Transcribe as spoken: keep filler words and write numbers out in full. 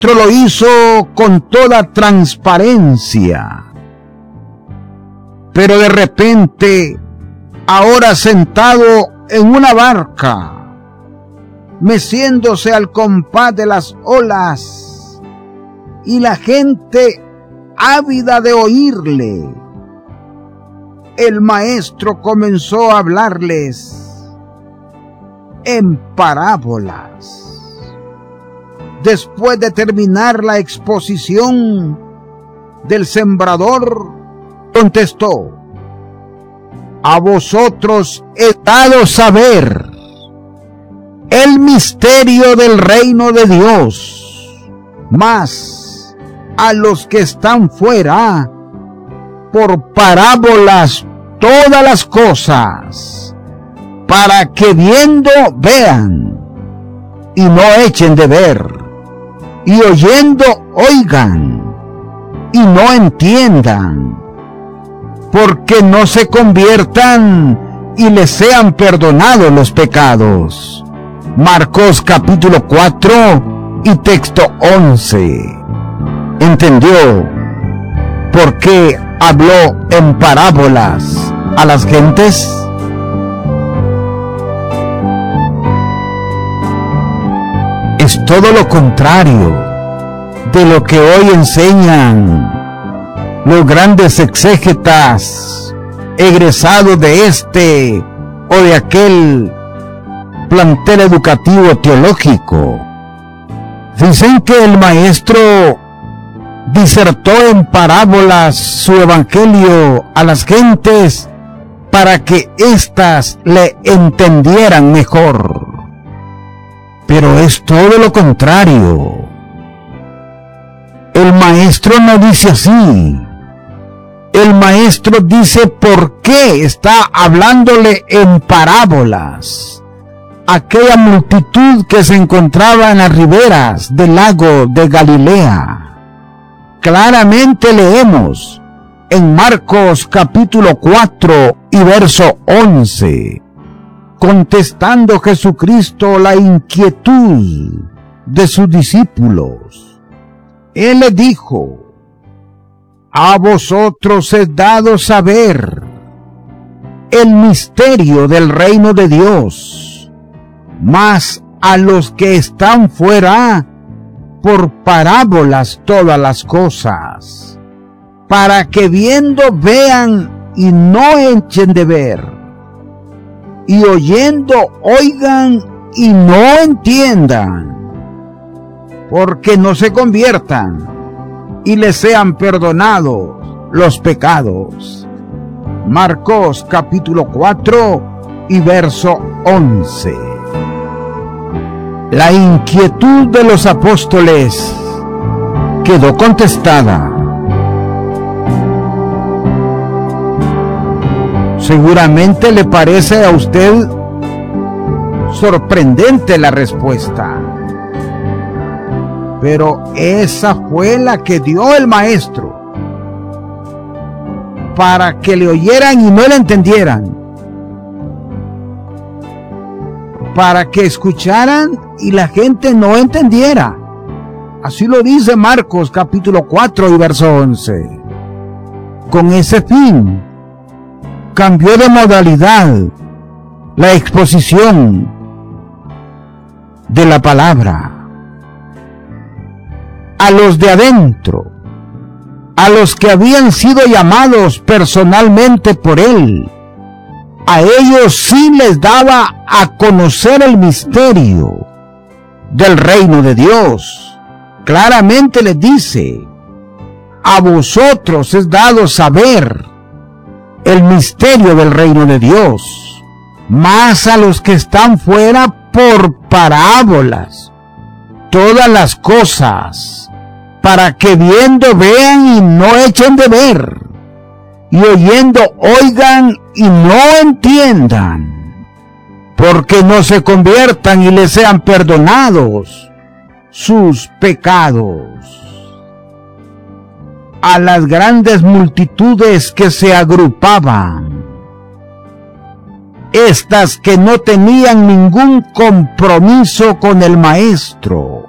lo hizo con toda transparencia. Pero de repente, ahora sentado en una barca, meciéndose al compás de las olas, y la gente ávida de oírle, el maestro comenzó a hablarles en parábolas. Después de terminar la exposición del sembrador, contestó: a vosotros he dado saber el misterio del reino de Dios, mas a los que están fuera, por parábolas todas las cosas, para que viendo vean y no echen de ver, y oyendo oigan y no entiendan, porque no se conviertan y les sean perdonados los pecados. Marcos capítulo cuatro y texto once. ¿Entendió por qué habló en parábolas a las gentes? Es todo lo contrario de lo que hoy enseñan los grandes exégetas egresados de este o de aquel plantel educativo teológico. Dicen que el maestro disertó en parábolas su evangelio a las gentes para que éstas le entendieran mejor. Pero es todo lo contrario. El maestro no dice así. El maestro dice por qué está hablándole en parábolas a aquella multitud que se encontraba en las riberas del lago de Galilea. Claramente leemos en Marcos capítulo cuatro y verso once, contestando Jesucristo la inquietud de sus discípulos. Él les dijo: a vosotros es dado saber el misterio del reino de Dios, mas a los que están fuera, por parábolas todas las cosas, para que viendo vean y no echen de ver, y oyendo oigan y no entiendan, porque no se conviertan y les sean perdonados los pecados. Marcos capítulo cuatro y verso once. La inquietud de los apóstoles quedó contestada. Seguramente le parece a usted sorprendente la respuesta, pero esa fue la que dio el maestro para que le oyeran y no le entendieran, para que escucharan y la gente no entendiera. Así lo dice Marcos capítulo cuatro y verso once. Con ese fin cambió de modalidad la exposición de la palabra. A los de adentro, a los que habían sido llamados personalmente por él, a ellos sí les daba a conocer el misterio del reino de Dios. Claramente les dice: a vosotros es dado saber el misterio del reino de Dios, mas a los que están fuera, por parábolas todas las cosas, para que viendo vean y no echen de ver, y oyendo oigan y no entiendan, porque no se conviertan y les sean perdonados sus pecados. A las grandes multitudes que se agrupaban, estas que no tenían ningún compromiso con el maestro,